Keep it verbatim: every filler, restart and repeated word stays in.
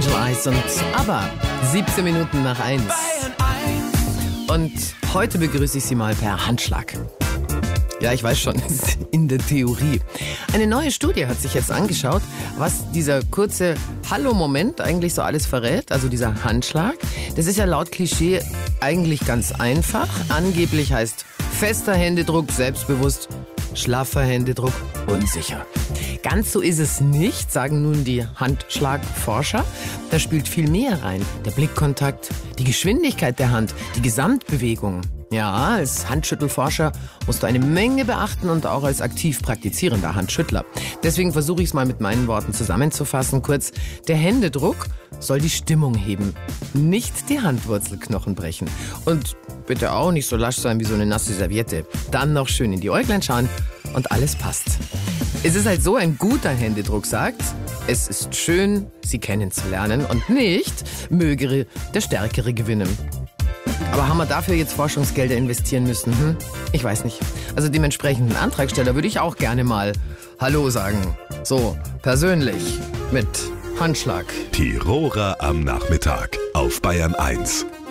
Angel Eyes und ABBA. siebzehn Minuten nach eins. Und heute begrüße ich Sie mal per Handschlag. Ja, ich weiß schon, in der Theorie. Eine neue Studie hat sich jetzt angeschaut, was dieser kurze Hallo-Moment eigentlich so alles verrät, also dieser Handschlag. Das ist ja laut Klischee eigentlich ganz einfach. Angeblich heißt fester Händedruck selbstbewusst, schlaffer Händedruck unsicher. Ganz so ist es nicht, sagen nun die Handschlagforscher. Da spielt viel mehr rein. Der Blickkontakt, die Geschwindigkeit der Hand, die Gesamtbewegung. Ja, als Handschüttelforscher musst du eine Menge beachten und auch als aktiv praktizierender Handschüttler. Deswegen versuche ich es mal mit meinen Worten zusammenzufassen. Kurz, der Händedruck soll die Stimmung heben, nicht die Handwurzelknochen brechen. Und bitte auch nicht so lasch sein wie so eine nasse Serviette. Dann noch schön in die Äuglein schauen und alles passt. Es ist halt so, ein guter Händedruck sagt, es ist schön, Sie kennenzulernen und nicht, möge der Stärkere gewinnen. Aber haben wir dafür jetzt Forschungsgelder investieren müssen? Hm? Ich weiß nicht. Also dem entsprechenden Antragsteller würde ich auch gerne mal Hallo sagen. So, persönlich, mit Handschlag. Tiroler am Nachmittag auf Bayern eins.